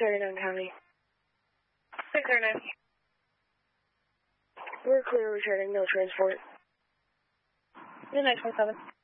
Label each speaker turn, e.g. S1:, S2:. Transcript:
S1: 39 County.
S2: 609.
S1: We're clear returning, no transport.
S2: Good night, 27.